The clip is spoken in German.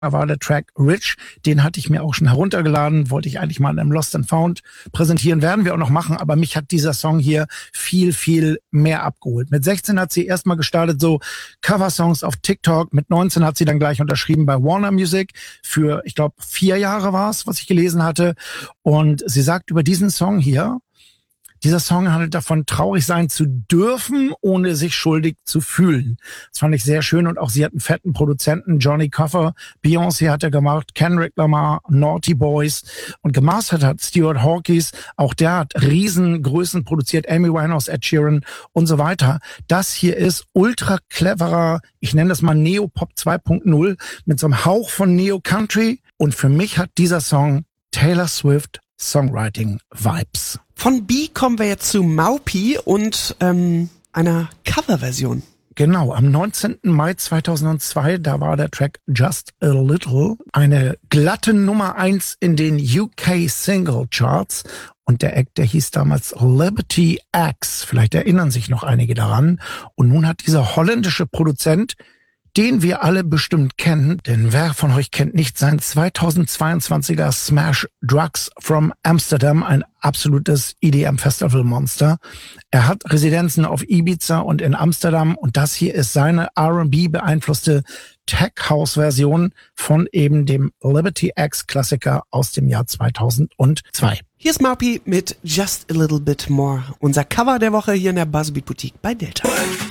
Da war der Track Rich, den hatte ich mir auch schon heruntergeladen, wollte ich eigentlich mal in einem Lost and Found präsentieren, werden wir auch noch machen, aber mich hat dieser Song hier viel, viel mehr abgeholt. Mit 16 hat sie erstmal gestartet, so Coversongs auf TikTok, mit 19 hat sie dann gleich unterschrieben bei Warner Music für, ich glaube, 4 Jahre war es, was ich gelesen hatte, und sie sagt über diesen Song hier: Dieser Song handelt davon, traurig sein zu dürfen, ohne sich schuldig zu fühlen. Das fand ich sehr schön, und auch sie hat einen fetten Produzenten, Johnny Coffer. Beyoncé hat er gemacht, Kendrick Lamar, Naughty Boys, und gemastert hat Stuart Hawkins. Auch der hat Riesengrößen produziert, Amy Winehouse, Ed Sheeran und so weiter. Das hier ist ultra cleverer, ich nenne das mal Neopop 2.0 mit so einem Hauch von Neo Country, und für mich hat dieser Song Taylor Swift Songwriting Vibes. Von B kommen wir jetzt zu Maupi und einer Coverversion. Genau, am 19. Mai 2002, da war der Track Just a Little eine glatte Nummer 1 in den UK Single Charts. Und der Act, der hieß damals Liberty X. Vielleicht erinnern sich noch einige daran. Und nun hat dieser holländische Produzent, den wir alle bestimmt kennen, denn wer von euch kennt nicht sein 2022er Smash Drugs from Amsterdam, ein absolutes EDM-Festival-Monster. Er hat Residenzen auf Ibiza und in Amsterdam, und das hier ist seine R&B-beeinflusste Tech-House-Version von eben dem Liberty X-Klassiker aus dem Jahr 2002. Hier ist Maupi mit Just a Little Bit More, unser Cover der Woche hier in der Buzzbeat Boutique bei Delta.